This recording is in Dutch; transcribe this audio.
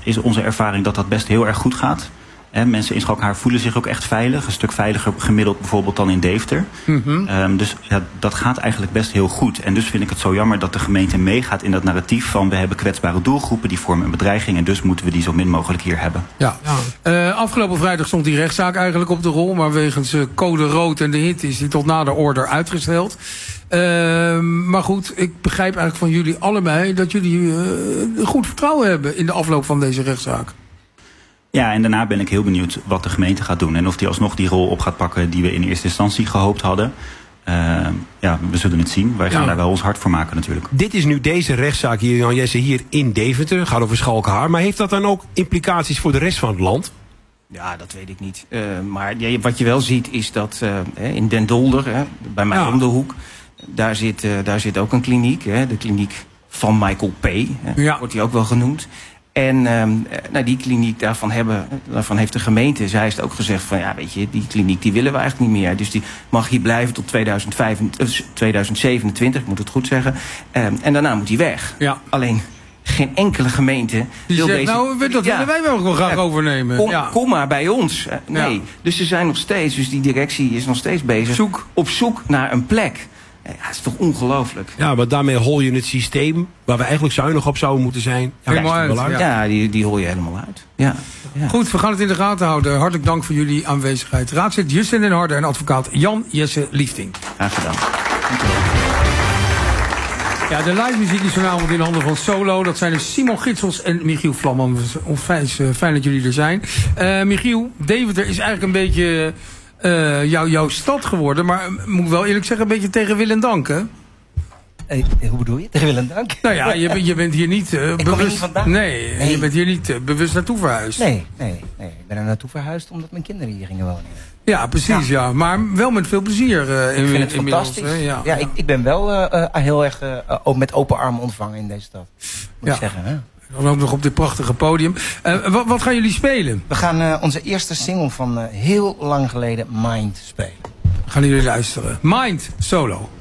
is onze ervaring dat best heel erg goed gaat. Mensen in Schalkhaar voelen zich ook echt veilig. Een stuk veiliger gemiddeld bijvoorbeeld dan in Deventer. Dus dat gaat eigenlijk best heel goed. En dus vind ik het zo jammer dat de gemeente meegaat in dat narratief van we hebben kwetsbare doelgroepen, die vormen een bedreiging en dus moeten we die zo min mogelijk hier hebben. Ja. Afgelopen vrijdag stond die rechtszaak eigenlijk op de rol, maar wegens code rood en de hit is die tot nader order uitgesteld. Maar goed, ik begrijp eigenlijk van jullie allebei dat jullie goed vertrouwen hebben in de afloop van deze rechtszaak. Ja, en daarna ben ik heel benieuwd wat de gemeente gaat doen. En of die alsnog die rol op gaat pakken die we in eerste instantie gehoopt hadden. We zullen het zien. Wij gaan daar wel ons hart voor maken natuurlijk. Dit is nu deze rechtszaak hier, Jan Jesse, hier in Deventer. Het gaat over Schalkhaar. Maar heeft dat dan ook implicaties voor de rest van het land? Ja, dat weet ik niet. Maar wat je wel ziet is dat in Den Dolder, bij mij om de hoek, daar zit ook een kliniek. De kliniek van Michael P. Wordt die ook wel genoemd. En die kliniek, daarvan heeft de gemeente, zij heeft ook gezegd van ja, weet je, die kliniek die willen we eigenlijk niet meer. Dus die mag hier blijven tot 2027, ik moet het goed zeggen. En daarna moet die weg. Ja. Alleen geen enkele gemeente die wil zegt, deze... Nou, dat willen wij wel graag overnemen. Kom maar bij ons. Nee. Ja. Dus ze zijn nog steeds, dus die directie is nog steeds bezig op zoek naar een plek. Ja, dat is toch ongelooflijk. Ja, maar daarmee hol je het systeem waar we eigenlijk zuinig op zouden moeten zijn. Ja, die hol je helemaal uit. Ja. Goed, we gaan het in de gaten houden. Hartelijk dank voor jullie aanwezigheid. Raadslid Justin den Harde en advocaat Jan Jesse Liefding. Graag gedaan. Ja, de live muziek is vanavond in handen van Solo. Dat zijn dus Simon Gitsels en Michiel Vlamman. Fijn dat jullie er zijn. Michiel, Deventer is eigenlijk een beetje jouw stad geworden. Maar moet ik wel eerlijk zeggen, een beetje tegen wil en dank, hè? Hoe bedoel je? Tegen wil en dank? Nou ja, je bent hier niet bewust... Nee, je bent hier niet bewust naartoe verhuisd. Nee. Ik ben er naartoe verhuisd omdat mijn kinderen hier gingen wonen. Ja, precies, ja. Maar wel met veel plezier. Ik vind het fantastisch. Ik ben wel heel erg met open armen ontvangen in deze stad. Moet ik zeggen, hè? Dan ook nog op dit prachtige podium. Wat gaan jullie spelen? We gaan onze eerste single van heel lang geleden, Mind, spelen. Gaan jullie luisteren. Mind, Solo.